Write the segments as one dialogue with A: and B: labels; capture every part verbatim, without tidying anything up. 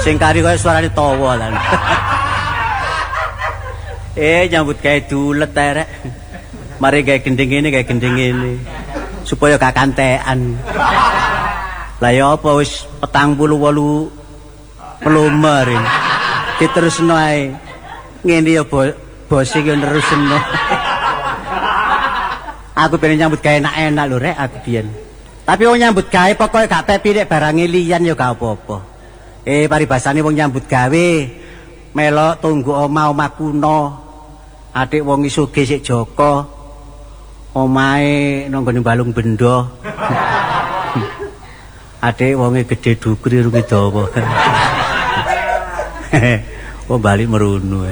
A: Sing kari kaya suarane tawa lan. Eh nyambut gawe dulet terek. Mari gawe gending ngene gawe gending ngene. Supaya gak kantekan. Lah ya apa wis petang puluh wolu pelumer. Diterusno ae. Ngene ya bos iki nerusno. Aku pengen nyambut gawe enak-enak lho rek aku biyen. Tapi wong nyambut gawe pokoke gak pepi nek barange liyan ya gak apa-apa. Eh paribasane wong nyambut gawe melok tunggu omah-omah kuno. Adik wong isuge sik Joko. Omahe nang gone balung benda. Adik wonge gedhe dukri rungi dawa. Oh balik merunu.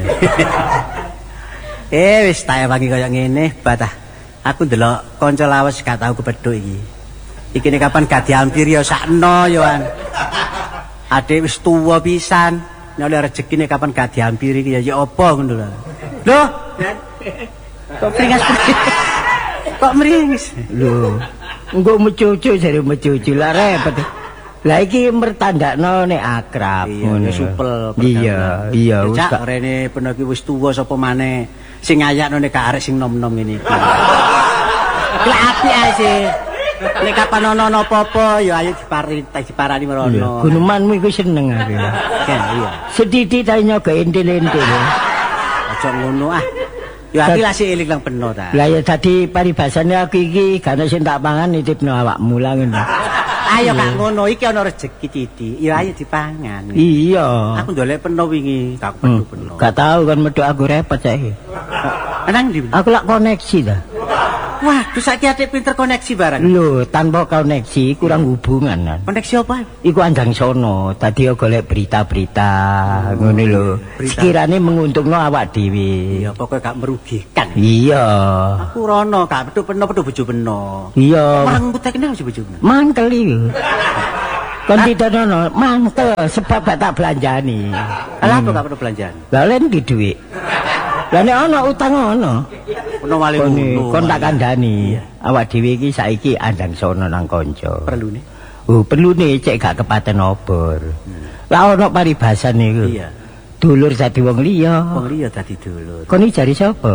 A: Eh wis tak wangi kaya ngene, batah. Aku ndelok kanca lawas gak tau kepethuk iki. Iki nek kapan gak diampir ya sakno yoan. Adik wis tuwa pisan. Nek oleh rezekine kapan gak diampir iki ya ya apa ngono lho. Loh. Kok pringas. Kok mringis?
B: Lho. Engko mecucu jare mecucu lah repot. Lah iki mertandakno nek akrab
A: ngono supel.
B: Iya, iya
A: wis gak rene peno iki wis tuwa sapa maneh sing ngayakno nek gak arek sing nom-nom ngene iki. Lah apik ae sih. Nek kapan ono apa-apa ya ayo diparintah diparani merono.
B: Gunemanmu iku seneng aku.
A: Iya.
B: Sedhithik ta nyoga entil-entil.
A: Aja ngono ah. Ya iki lah sik eling nang beno ta.
B: Lah ya dadi paribasane aku iki gak ono sing tak pangan nitipno awakmu lah ngono.
A: Ayo Kak ngono iki ana rezeki titik. Ya ayo dipangan.
B: Iya.
A: Aku ndolek peno wingi, tak pedu peno.
B: Gak tahu kan medhok aku repot saiki.
A: Nang ndi?
B: Aku lak koneksi ta.
A: Wah, terus saiki atik pinter koneksi barang.
B: Lho, tanpa koneksi kurang hubungan kan.
A: Koneksi apa?
B: Iku andang sono, tadi yo golek berita-berita ngono lho. Sekirane menguntungno awak dhewe.
A: Iya, pokoke gak merugikan.
B: Iya.
A: Aku rono, gak pedu peno pedu bojo peno.
B: Iya.
A: Orang kutek kenal si bojo.
B: Mangkel iki. Kon ditono mangkel sebab gak tak belanjani.
A: Lah apa gak perlu belanjaan?
B: Lah len di dhuwit. Lah nek ana utang ana.
A: Ono wali ngono.
B: Kon tak kandhani. Awak dhewe iki saiki andang sono nang kanca.
A: Perlune.
B: Oh, perlune cek gak kepaten obor. Lah ono paribasane iku.
A: Iya.
B: Dulur dadi wong liya.
A: Wong liya dadi dulur.
B: Kon iki jari sapa?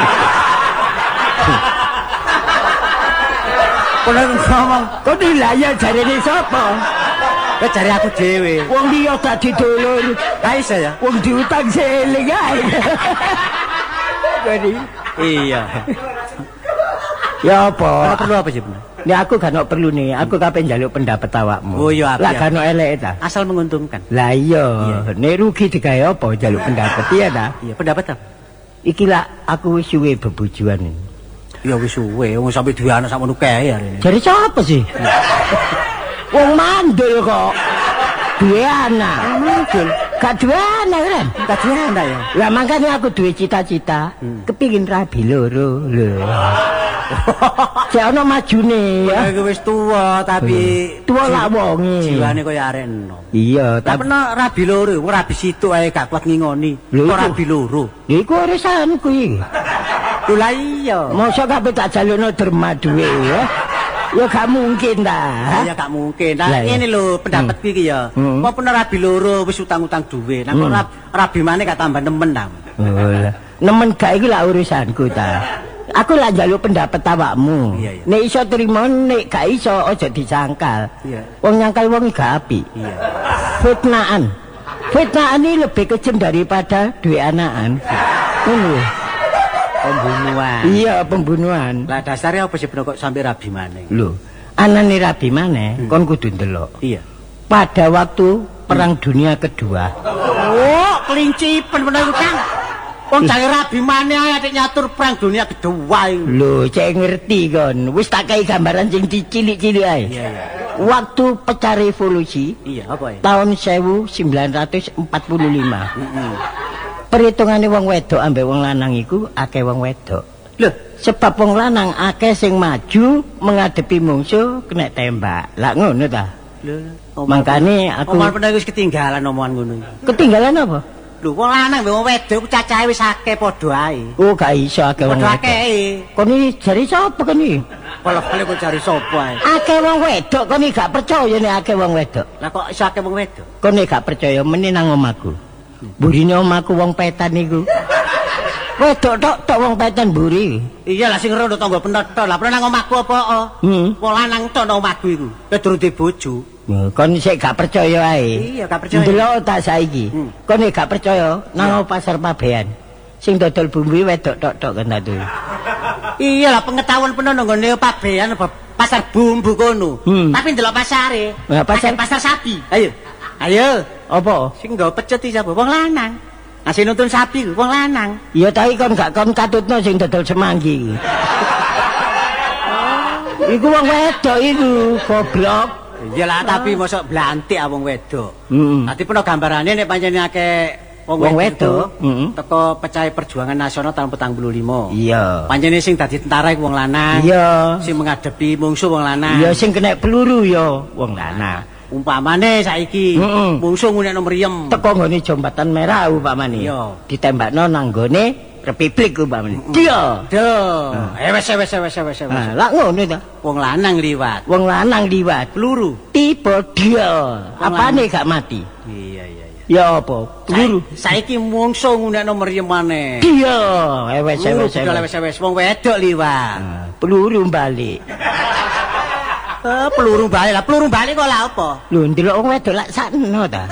A: Kon ngomong,
B: kon iki lah ya jarine sapa?
A: Kok jare aku dhewe.
B: Wong liya dadi dulur.
A: Ha iso ya?
B: Wong diutang seling ae. Jadi
A: iya.
B: Ya apa?
A: Ora perlu apa sih, Bu?
B: Nek aku gak ono perlu nih, aku kapen njaluk pendapat awakmu.
A: Oh iya,
B: lah gak ono eleke ta?
A: Asal menguntungkan.
B: Lah iya, nek rugi digawe apa njaluk pendapat iya ta?
A: Iya, pendapat apa?
B: Iki lah aku wis suwe bebujuan.
A: Ya wis suwe, wong sampe duwe anak sakmono kae ya.
B: Jare sapa sih? Wong mandul kok. Duwe anak. Mandul. Gak duwe anak kan?
A: Gak duwe anak ya.
B: Lah makane aku duwe cita-cita, hmm. kepingin rabi loro lho. Jek ono majune ya.
A: Kowe wis tuwa tapi
B: tuwa lak wonge.
A: Jiwane koyo arek enom.
B: Iya,
A: tapi nek rabi loro, wong rabi situk ae gak kuat ngingoni. Kok rabi loro?
B: Iku urusanku iki.
A: Lho lah iya.
B: Mosok kabeh tak jalukno derma duwe ya. Ya gak mungkin ta.
A: Ya gak mungkin. Nah ngene lho pendapatku iki ya. Apa pun rabi loro wis utang-utang duwe. Nek kok rabi maneh gak tambah nemen ta.
B: Oh lah. Nemen gak iki lak urusanku ta. Aku lak njaluk pendapat awakmu. Nek iso trimo nek gak iso aja disangkal. Wong nyangkal wong gak apik. Iya. Fitnahan. Fitnahan ini lebih kejam daripada duwe anakan. Ngono. Pembunuhan. Iya, pembunuhan.
A: Lah dasarnya apa sih kok sampai rabi maneh?
B: Lho, anane rabi maneh hmm. kon kudu ndelok.
A: Iya.
B: Pada waktu Perang hmm. Dunia Kedua.
A: Oh, kelincipen bener Kang. Wong jare rabi maneh atik nyatur Perang Dunia Kedua iki.
B: Lho, cek ngerti kon. Wis tak kei gambaran sing dicilik-cilik ae. Iya, iya. Waktu pecah revolusi.
A: Iya, apa ya?
B: Tahun seribu sembilan ratus empat puluh lima. Heeh. Perhitungane wong wedok ambek wong lanang iku akeh wong wedok. Lho, sebab wong lanang akeh sing maju menghadapi mungsuh kena tembak. Lah ngono ta? Lho, makane aku
A: omongan pernah wis ketinggalan omongan ngono.
B: Ketinggalan apa?
A: Lho wong lanang wong wedok cacahe wis akeh padha ae.
B: Oh gak iso akeh wong wedok.
A: Padha akeh.
B: Kon iki jari sapa kon iki?
A: Pole-pole kok jari sapa ae.
B: Akeh wong wedok kon iki gak percaya nek akeh wong wedok.
A: Lah kok iso akeh wong wedok?
B: Kon iki gak percaya meneh nang omahku. Burine omahku wong petan niku. Wedok tok tok wong petan mburi.
A: Iya lah sing rono tangga penthok. Lah pernah nang omahku apa?
B: Hmm.
A: Wong lanang tok nang omahku iku. Wis durung duwe bojo.
B: Kon sik gak percaya ae.
A: Iya, gak percaya.
B: Ndelok tak saiki. Hmm. Kon gak percaya nang pasar Pabean. Sing dodol bumbu wedok tok-tok kan tatu.
A: Iya lah pengetahuan penuh nang ngene Pabean pasar bumbu kono. Hmm. Tapi ndelok pasare.
B: Nah, pasar
A: pasar sapi. Ayo. Ayo.
B: Apa?
A: Sing nggawa pecet iki sapa? Wong lanang. Asih nuntun sapi wong lanang.
B: Iya tapi kon gak kon katutno sing dodol semanggi. Iku wong wedok iku, goblok.
A: Iya lah tapi mosok blantik ah wong wedok.
B: Heeh.
A: Dadi peno gambarane nek pancen akeh wong wedok teko pecahe perjuangan nasional tahun petang puluh lima.
B: Iya.
A: Pancene sing dadi tentara iku wong lanang.
B: Iya.
A: Sing menghadapi mungsuh wong lanang.
B: Iya sing kena peluru ya wong lanang.
A: Umpamane saiki mungsuh ngunekno mriyem.
B: Teko nggone Jembatan Merah umpamane.
A: Iya.
B: Ditembakno nang nggone Republik umpamane. Dia.
A: Duh. Eh wis wis wis wis wis.
B: Lah ngono ta.
A: Wong lanang liwat.
B: Wong lanang liwat
A: peluru.
B: Tiba dia. Apane gak mati?
A: Iya iya iya.
B: Ya apa? Peluru.
A: Saiki mungsuh ngunekno mriyem maneh.
B: Dia. Eh wis wis
A: wis wis wong wedok liwat.
B: Peluru balik.
A: Eh peluru balik lah, peluru balik kok lah apa?
B: Lho ndelok wong wedok lak sakno ta.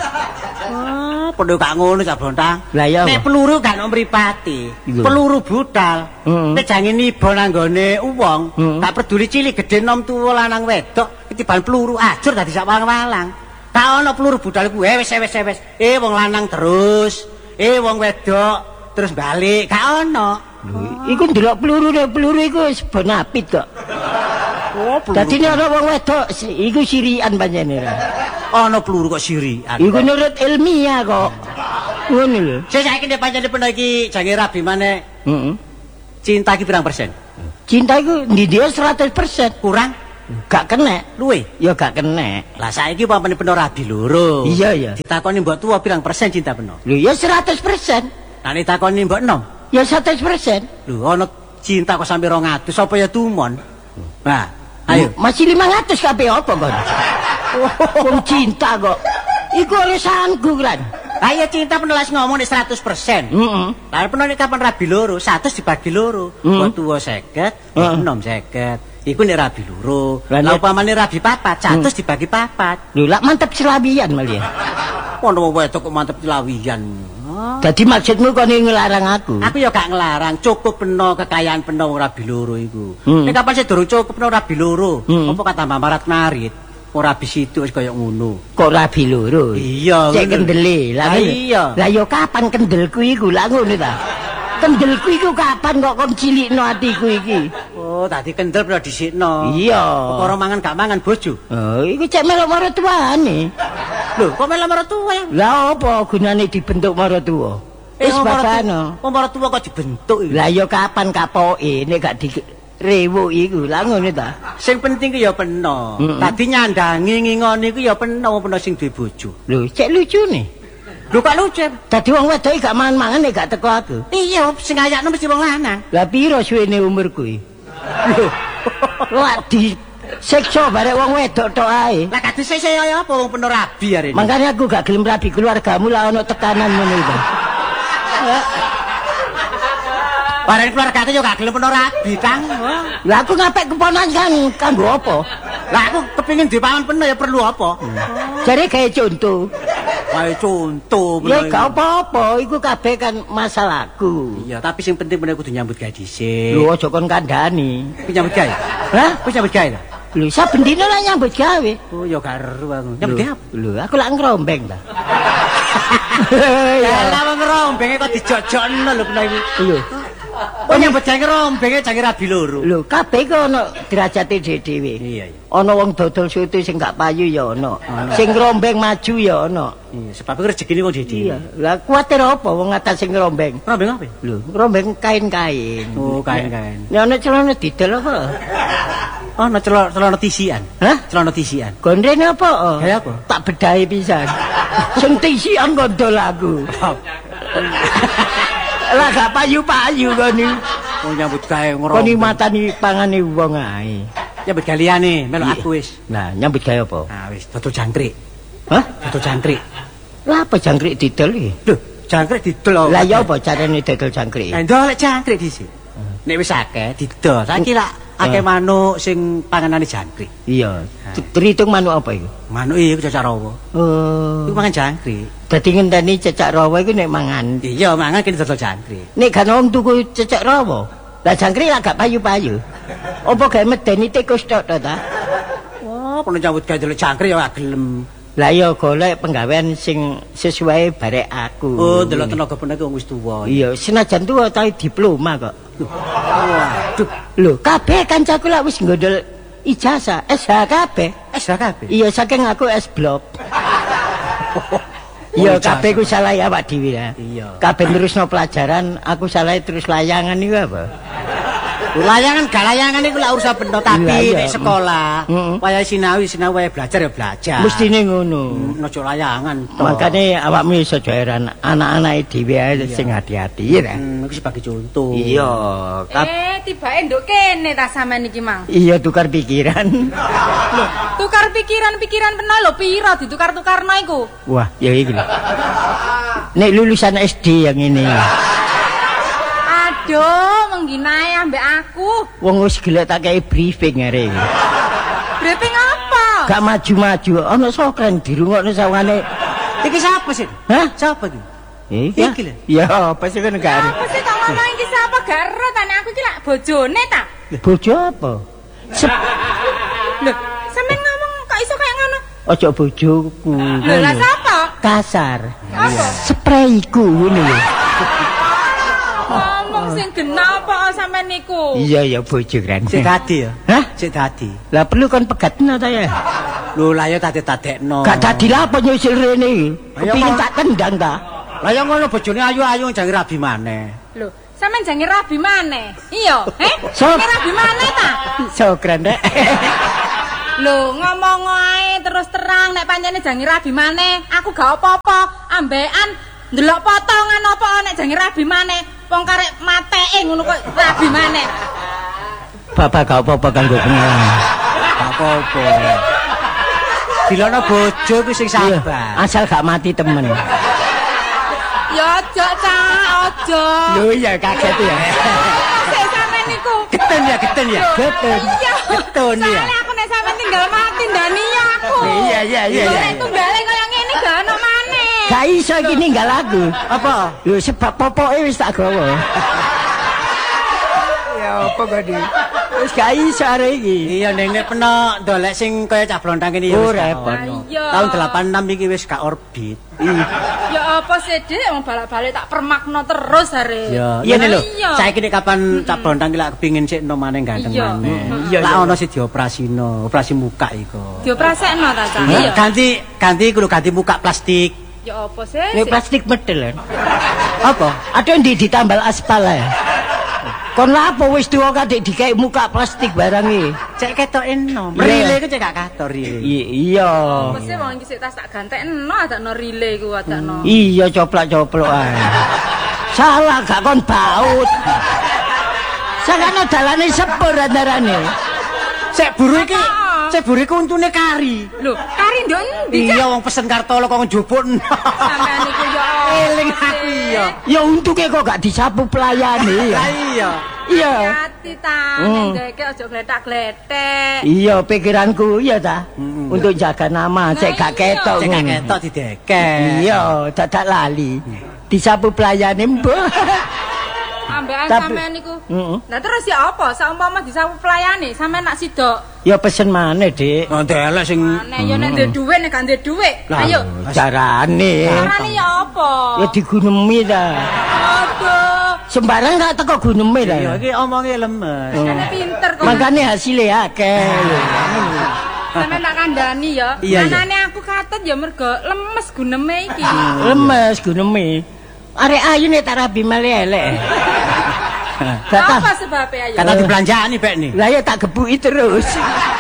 A: Ah, padha gak ngono Cak Bontang.
B: Lah ya.
A: Nek peluru gak ono mripate. Peluru budal. Nek jange niba nang gone wong, gak peduli cilik gedhe nom tuwa lanang wedok, ketiban peluru ajur dadi sak walang-walang. Gak ono peluru budal iku wis wis wis. Eh wong lanang terus, eh wong wedok terus balik, gak ono.
B: Lho, iku ndelok peluru peluru iku wis ben apit kok. Oh, dadi nek ana wong wedok iku sirikan pancene.
A: Ana peluru kok sirikan.
B: Iku nurut ilmiah kok. Ngono lho.
A: Saya saiki nek pancen peno iki jange rabi maneh.
B: Heeh.
A: Cinta iki pirang persen?
B: Cinta iku ndi seratus persen.
A: Kurang?
B: Gak kena.
A: Luwe?
B: Ya gak kena.
A: Lah saiki pampane peno rabi loro.
B: Iya ya.
A: Ditakoni mbok tuwa pirang persen cinta peno?
B: Lho ya seratus persen.
A: Lah nek takoni mbok enom?
B: Ya seratus persen.
A: Lho ana cinta kok sampe rong atus apa ya tumon? Nah, ayo.
B: Masih lima ratus kabeh apa kon? Wong cinta kok. Iku urusanku kan.
A: Ayo cinta penulis ngomong nek seratus persen.
B: Heeh.
A: Lah peno nek kapan rabi loro, seratus dibagi loro. Mbok tuwa seket, enom seket. Iku nek rabi loro. Lah upamane rabi papat, seratus dibagi papat.
B: Lho lak mantep selawian malah ya.
A: Ono wedok kok mantep selawian.
B: Dadi maksudmu kon ngelarang aku?
A: Aku ya gak ngelarang, cukup peno kekayaan peno wong rabi loro iku. Nek kapan sih durung cukup peno rabi loro, apa kata marat marit? Ora rabi situ wis kaya ngono. Kok rabi loro? Iya,
B: cek kendele. Lah iya. Lah ya kapan kendelku iku? Lah ngono ta. Kendelku iku kapan kok kon cilikno atiku iki? Oh, dadi kendel pernah dhisikno. Iya. Perkara mangan gak mangan bojo. Oh, iku cek melok maratuane. Lho, kok melok maratuwa? Lah apa gunane dibentuk maratuwa? Wis bakano. Wong maratuwa kok dibentuk iki. Lah ya kapan kapoke nek gak di rewo iku. Lah ngono ta. Sing penting ku ya peno. Dadi nyandangi ngingoni ku ya peno peno sing duwe bojo. Lho, cek lucune. Lho kok lucu? Dadi wong wedok gak mangan-mangan nek gak teko aku. Iya, sing ayakno mesti wong lanang. Lah piro suwene umurku iki? Lho. Lah di sekso barek wong wedok tok ae. Lah kadhe sese kaya apa wong peno rabi arene. Mangkane aku gak gelem rabi keluargamu lah ono tekanan ngono iki. Bareng keluargane yo gak gelem peno rabi, Kang. Lah aku ngapik keponan kan kanggo apa? Lah aku kepengin dipangan peno ya perlu apa? Jare gawe contoh. Gawe contoh. Ya gak apa-apa, iku kabeh kan masalahku. Iya, tapi sing penting meneh kudu nyambut gawe dhisik. Lho aja kon kandhani. Ku nyambut gawe? Hah? Ku nyambut gawe ta? Lho saben dina lah nyambut gawe. Oh ya gak eru aku. Nyambut gawe? Lho aku lak ngrombeng ta. Ya lah ngrombenge kok dijojokno lho peno iki. Lho. Oh nyambut gawe ngrombenge jange rabi loro. Lho kabeh kok ono derajate dhewe-dhewe. Iya iya. Ana wong dodol soto sing gak payu ya ono. Sing ngrombeng maju ya ono. Iya, sebab iku rezekine wong dhewe. Iya. Lah kuwatir apa wong atas sing ngrombeng? Ngrombeng apa? Lho, ngrombeng kain-kain. Oh, kain-kain. Ya ono celana didol apa? Ono celana celana tisian. Hah? Celana tisian. Gondrene apa? Kaya apa? Tak bedahi pisan. Sing tisian kok dol aku. Lah gak payu-payu kene.
A: Oh nyambut gawe ngrong.
B: Kene matani pangane wong ae.
A: Nyambut gawe liyane, melu aku wis.
B: Nah, nyambut gawe apa?
A: Nah, wis dodol jangkrik.
B: Hah?
A: Dodol jangkrik.
B: Lah apa jangkrik didol iki?
A: Lho, jangkrik didol.
B: Lah ya apa carane dodol jangkrik?
A: Nah, ndolek jangkrik dhisik. Nek wis akeh didol. Saiki lak akeh manuk sing panganane jangkrik.
B: Iya. Terhitung manuk apa iku?
A: Manuk iku cecak rawa.
B: Oh.
A: Iku mangan jangkrik.
B: Dadi ngenteni cecak rawa iku nek mangan.
A: Iya, mangan kene dodol jangkrik.
B: Nek kan wong tuku cecak rawa. Lah jangkrik lah gak payu-payu. Apa gawe medeni tikus tok to ta?
A: Wah, perlu nyambut gawe delok jangkrik ya gak gelem.
B: Lah ya golek penggawean sing sesuai barek aku.
A: Oh, delok tenaga penake wis tuwa.
B: Iya, senajan tuwa tapi diploma kok.
A: Waduh,
B: lho kabeh kancaku lak wis nggondol ijazah S H kabeh.
A: S H kabeh.
B: Iya, saking aku S blok. Iya, kabeh ku salah ya Pak Dewi ya.
A: Iya.
B: Kabeh terusno pelajaran, aku salah terus layangan iku apa?
A: Layangan gak layangan iku lak urusan benda tapi nek sekolah,
B: Heeh.
A: waya sinau sinau waya belajar ya belajar.
B: Mestine ngono.
A: Ojo layangan to.
B: Makane awakmu iso heran anak-anak dhewe ae sing hati-hati ya.
A: Hmm, iku sebagai contoh.
B: Iya.
C: Eh, tibake nduk kene ta sampean iki, Mang.
B: Iya tukar pikiran.
C: Tukar pikiran-pikiran peno lho pira ditukar-tukarno iku?
B: Wah, ya iki lho. Nek lulusan S D yang ini.
C: Aduh, mengginae ambek aku.
B: Wong wis gelek tak kei briefing arek.
C: Briefing apa?
B: Gak maju-maju, ana sokren dirungokno sawangane.
A: Iki sapa sih?
B: Hah?
A: Sapa iki?
B: Iki.
A: Iki lho.
B: Ya, apa sih kan gak
C: Apa sih tak ngomong iki sapa gak ero ta nek aku iki lak bojone ta?
B: bojo apa? Sep
C: Lho, sampean ngomong kok iso kayak ngono?
B: ojo bojoku.
C: Lho, lah sapa?
B: Kasar.
C: Apa?
B: Sprayku ngono lho.
C: Ngomong sing genah apa sampean niku?
B: Iya ya bojo kan.
A: Sik dadi ya?
B: Hah?
A: Sik dadi.
B: Lah perlu kon pegatno ta ya?
A: Lho lah ya tadek-tadekno.
B: Gak dadi lah apa nyusul rene.
A: Ayo,
B: Kepingin
A: Mas.
B: tak tendang ta.
A: Lah ya ngono bojone ayu-ayu jange rabi maneh.
C: Lho, sampean jange rabi maneh. Iya, eh?
B: Sop.
C: Jange rabi maneh ta?
B: Sokren dek.
C: Lho, ngomong ae terus terang nek pancene jange rabi maneh, aku gak apa-apa. Ambekan ndelok potongan apa nek jange rabi maneh. Wong karek mateke ngono kok rabi maneh.
B: Bapak gak apa-apa kanggo pengalaman.
A: Gak apa-apa. Dilono bojo ku sing sabar.
B: Asal gak mati temen.
C: Ya aja, Cak, aja.
B: Lho ya kaget ya.
C: Sik sampean niku.
A: Geten ya, geten ya.
B: Geten.
C: Iya.
A: Getun ya.
C: Soale aku nek sampean tinggal mati ndani aku.
B: Iya iya iya.
C: Lho,
B: iya.
C: nek tunggale kaya ngene gak ono maneh.
B: Gak iso iki ninggal aku.
A: Apa?
B: Lho sebab popoke wis tak gawa. Ya apa gadi? Wis gak iso arek iki.
A: Iya ning nek peno ndolek sing kaya cah blontang kene ya
B: Oh,
A: wis gak
B: repot.
A: ono.
C: Iya.
A: Tahun delapan enam iki wis gak orbit.
C: Ya apa sih, Dik? Wong balak-balik tak permakno terus are.
A: Ya,
B: Iya,
A: ini lho.
C: iya.
A: Saiki nek kapan cah blontang iki lak kepengin sik nom maneh ganteng
C: Iya.
A: maneh.
B: Iya,
A: Lah
B: iya.
A: ono sing dioperasino, operasi muka iku.
C: Dioprasekno ta, Cak?
A: Nah,
C: Iya.
A: ganti ganti kudu ganti muka plastik.
C: Ya apa sih?
B: Nek
C: Sik.
B: plastik medel.
A: Apa?
B: Ada ndi ditambal aspal ae. Kon lapo wis tuwa kadek dikek muka plastik barang iki.
A: Cek ketok enom.
B: Iya.
A: Rile iku cek gak kator rile.
B: Iya.
C: Apa sih wong iki sik tas tak gantekno adakno relay ku adakno.
B: Iya coplak-coplok ae. Salah gak kon baut. Sakane dalane sepur antarane.
A: Cek buru iki,
C: Apa?
A: cek buru iku untune kari.
C: Lho, kari nduk endi?
A: Iya wong pesen kartolo kok njupuk.
C: Sampean niku ya.
A: Eling aku iya.
B: Ya untuke kok gak disapu pelayane ya.
A: Lah iya.
B: Iya.
C: Hati ta,
B: Hmm.
C: nek ndeke aja gletak-gletek.
B: Iya pikiranku iya ta.
A: Mm-mm.
B: Untuk jaga nama cek gak
C: iya.
B: ketok
A: Cek gak
B: ngono.
A: ketok dideke.
B: Iya, dadak lali. Disapu pelayane mbok.
C: Ambekan
B: Tapi-
C: sampean niku.
B: Heeh.
C: Nah terus ya apa? Saumpama disapu pelayane, sampean nak sidok.
B: Ya pesen maneh, Dik.
A: Oh, delek sing
C: Nek yo nek ndek dhuwit nek gak ndek dhuwit.
A: Lah,
C: Ayo.
B: Carane.
C: Carane ya apa?
B: Ya digunemi ta.
C: Aduh.
B: Sembarang gak teko guneme ta.
A: iya iki omonge lemes.
C: Sampeyan pinter kok.
B: Makane hasilnya akeh.
C: Sampeyan tak kandhani ya.
A: Iya, iya.
C: Manane aku katut ya mergo lemes guneme iki.
B: Lemes guneme. Arek ayu nek tak rabi malah elek. Kata
C: Apa sebabnya ayo?
A: Kata dibelanjani bek nih.
B: lah ya tak gebuki terus.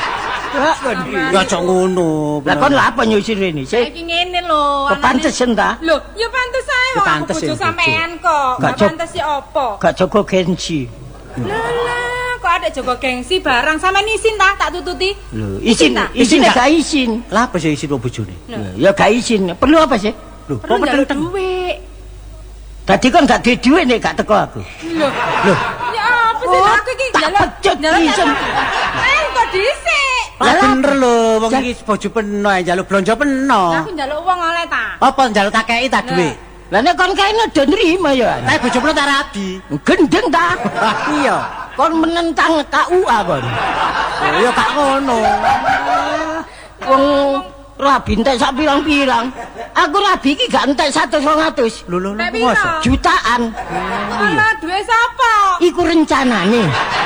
A: Ya aja ngono.
B: Lah kon lha apa nyusir rene?
C: Saiki ngene lho.
B: Kepantesen ta?
C: Lho, ya pantes ae wong aku bojo sampean kok. Gak pantes ya apa?
B: Gak jaga gengsi.
C: Lah, kok ada jaga gengsi barang sampean isin ta tak tututi?
B: Lho, isin ta? Isin gak isin.
A: Lah apa sih isin wong bojone?
B: Ya gak isin. Perlu apa sih?
A: Lho,
C: kok perlu duit.
B: Tadi kan gak duwe duit nek gak teko aku.
C: Lho.
A: Lho.
C: Ya apa sih aku iki
B: njaluk. Njaluk.
C: Eh kok dhisik.
A: Lah bener lho, wong iki bojo peno njaluk blonjo peno.
C: Aku njaluk wong oleh ta.
A: Apa njaluk tak kei ta dhuwit?
B: Lah nek kon kae do nrimo ya.
A: Tapi bojo peno tak rabi.
B: Gendeng ta?
A: Iya.
B: Kon menentang K U A kon.
A: Ya gak ngono.
B: Wong rabi entek sak pirang-pirang. Aku rabi iki gak entek seratus dua ratus.
A: Lho lho
B: jutaan.
C: Ala duwe sapa?
B: Iku rencanane.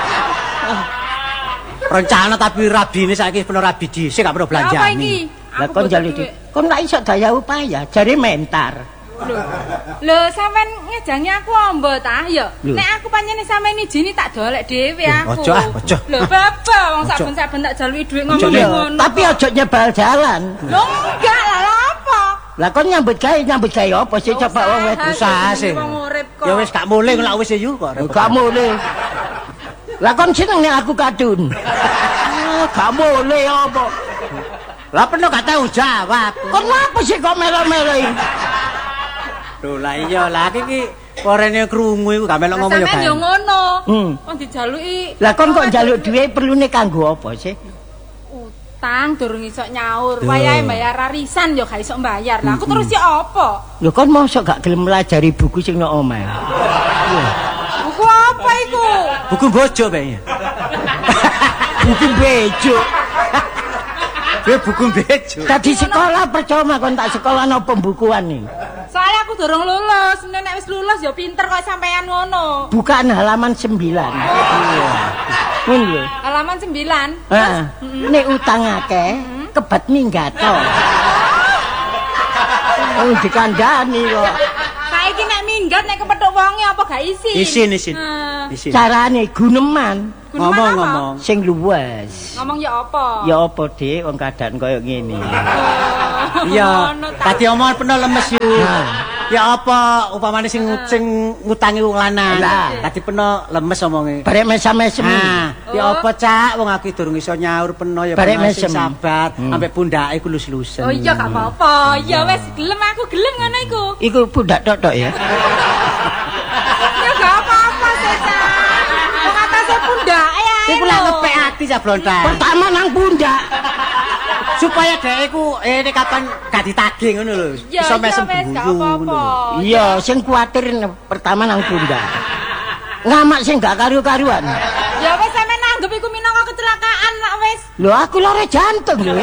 A: Rencana tapi rabine saiki peno rabi dhisik gak peno belanjani.
C: Apa iki?
B: Lah kon njaluk duit. Kon gak iso daya upaya, jare mentar.
C: Lho. Lho sampean ngejangi aku ombo ta ya? Nek aku pancene sampean ijini tak dolek dhewe aku.
A: Ojo ah, ojo.
C: Lho baba wong saben-saben tak jaluki dhuwit ngomong ngono.
B: Tapi ojo nyebal jalan.
C: Lho enggak lah apa?
B: Lah kon nyambut gawe nyambut gawe apa sih coba wong wis
A: usaha sih. Ya wis gak mulih lak wis yu kok.
B: Gak mulih. Lah kon seneng nek aku kadun. Gak mulih apa?
A: Lah peno gak tahu jawab.
B: Kon apa sih kok melo-melo iki?
A: Lho lah iya lah iki orene krungu iku gak melok ngomong ya
C: Sampeyan yo ngono.
B: Hmm.
C: Kon dijaluki.
B: Lah kon kok njaluk dhuwit perlune kanggo apa sih?
C: Utang durung iso nyaur. Wayahe bayar arisan yo gak iso mbayar. Lah aku terus ya apa?
B: Lho kon mosok gak gelem melajari buku sing nang omah.
C: Buku apa iku?
A: Buku bojo bae.
B: Buku bejo.
A: Kuwi buku bejo.
B: Tadi sekolah percuma kon tak sekolah no pembukuan nih.
C: Soalnya aku durung lulus, nek wis lulus ya pinter kok sampean ngono.
B: Bukan halaman sembilan. Iya. Ngono lho.
C: Halaman sembilan.
B: Heeh. Nek utang akeh, kebat minggat to. Oh, dikandani kok.
C: Saiki nek minggat nek kepethuk wonge apa gak isin?
A: Isin, isin. Isin.
B: Carane guneman.
A: Ngomong-ngomong
B: sing luwes.
C: Ngomong ya apa?
B: Ya apa, Dik, wong kadang koyo ngene.
A: Iya. Tadi omongan peno lemes yu. Ya apa upamane sing sing ngutangi wong lanang. Tadi peno lemes omonge.
B: Barek mesam-mesem.
A: Ya apa, Cak, wong aku durung iso nyaur peno ya
B: mesem
A: sabar, sampe pundake ku lus-lusen.
C: Oh iya gak apa-apa. Ya wis gelem aku gelem ngono iku.
B: Iku pundak tok-tok ya.
C: Ya gak apa-apa, Cak. Wong atase pundake ae.
A: Iku lak ngepek ati Sablontan.
B: Pertama nang pundak.
A: Supaya dhek iku eh nek kapan gak ditagih ngono lho. Iso mesem bumbu.
B: Iya, sing kuwatir pertama nang pundak. Ngamak sing gak karu-karuan.
C: Ya wis sampe nanggep iku minangka kecelakaan lak wis.
B: Lho aku lore jantung lho.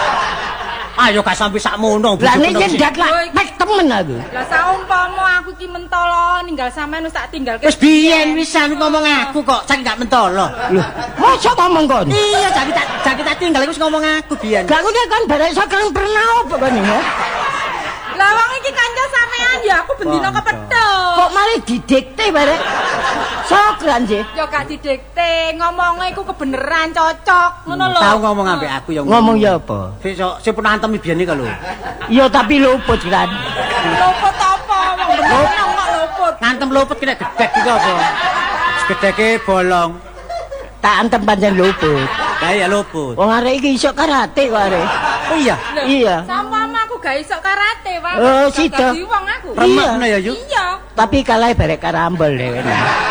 A: Ayo gak sampe sakmono.
B: Lah nek ndak lak mek temen aku.
C: Lah saumpama aku ki mentolo ninggal sampean wis tak tinggalke.
A: Wis biyen wisan ngomong aku kok cek gak mentolo.
B: Lho, mosok ngomong kon?
A: Iya, jaki tak jaki tak tinggal iku ngomong aku biyen.
B: Gak ngono kan barek sakang pernah apa kon ya?
C: Lah wong iki kanca sampean ya aku bendina kepethuk.
B: Kok mari didikte barek? Sokran sih.
C: Ya gak didikte, ngomongnya iku kebeneran cocok, ngono lho.
A: Tahu ngomong ambek aku yang
B: ngomong ya apa?
A: Besok sing pernah antem biyen iki lho.
B: Iya tapi luput kan.
C: Luput apa? Wong bener kok luput.
A: Ngantem luput kena gedek iki apa? Gedeke bolong.
B: Tak antem pancen luput.
A: Lah iya luput.
B: Wong arek iki iso karate kok arek.
A: Oh iya.
B: Iya.
C: Sampama aku gak iso karate, Pak.
B: Oh, sida.
C: Dadi wong aku.
A: Remakna ya, Yu.
C: Iya.
B: Tapi kalah barek karambol dhewe.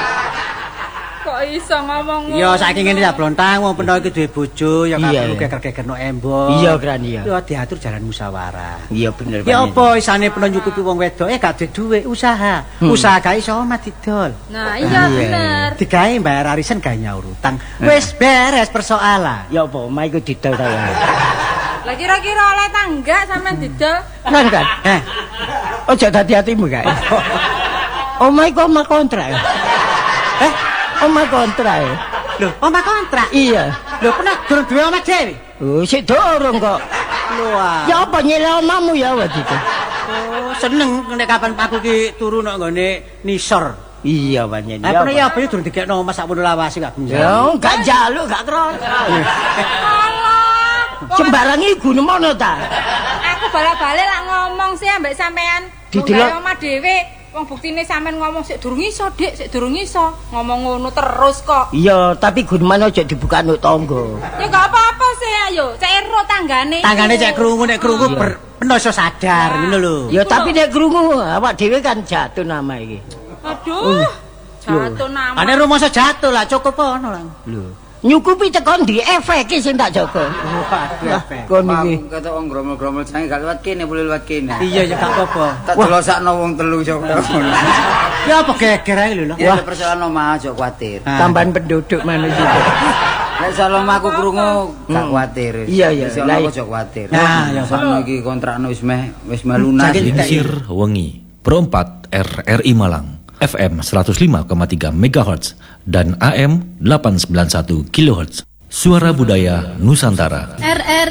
C: Kok iso ngomong ngono?
A: Ya saiki ngene ya Blontang, wong peno iki duwe bojo ya gak perlu geger-gegerno embon.
B: Iya, Kran iya.
A: Ya diatur jalan musyawarah.
B: Iya bener.
A: Ya apa isane peno nyukupi wong wedok eh gak duwe duwe usaha. Usaha gawe iso omah didol.
C: Nah, iya bener.
A: Digawe bayar arisan gawe nyaur utang. Wis beres persoalan.
B: Ya apa omah iku didol ta ya.
C: Lah kira-kira oleh tangga sampean didol?
B: Kan kan.
A: Eh.
B: Ojo dadi atimu kae. Omah iku omah kontrak.
A: Eh,
B: omah kontrak.
A: Lho, omah kontrak?
B: Iya.
A: Lho, pernah durung duwe omah dhewe?
B: Oh, sik durung kok.
A: Lho,
B: ya apa nyele omahmu ya waktu itu?
A: Oh, seneng nek kapan aku ki turu nang nggone nisor.
B: Iya pancen.
A: Lah pernah ya apa durung dikekno omah sakmono lawase gak bisa.
B: Ya, gak njaluk, gak kroso.
C: Alah,
B: Sembarang iku nemono ta.
C: Aku bala-bale lak ngomong sih ambek sampean. Didelok omah dhewe. Wong buktine sampean ngomong sik durung iso, Dik, sik durung iso. Ngomong ngono terus kok.
B: Iya, tapi guneman aja dibuka nduk tangga.
C: Ya gak apa-apa sih ayo, cek ero tanggane.
A: Tanggane cek krungu nek krungu ben iso sadar ngono lho.
B: Ya tapi nek krungu awak dhewe kan jatuh nama iki.
C: Aduh. Jatuh nama.
A: Ane rumoso jatuh lah cukup ono lah.
B: Lho. Nyukupi tekan di efek sing tak jaga.
A: Waduh efek.
B: Kon iki
D: kata wong gromol-gromol sange gak lewat kene, boleh lewat kene.
A: Iya ya gak apa-apa.
D: Tak delosakno wong telu sok.
A: Ya apa geger ae lho.
D: Ya persoalan omah aja kuwatir.
B: tambahan penduduk manusia.
D: Nek soal omah aku krungu gak kuwatir.
B: Iya iya.
D: Lah aja kuwatir.
A: Nah, ya
D: sono iki kontrakno wis meh wis meh lunas.
E: Lingsir wengi. Pro empat R R I Malang. F M seratus lima koma tiga megahertz dan A M delapan ratus sembilan puluh satu kilohertz. Suara Budaya Nusantara.
C: R R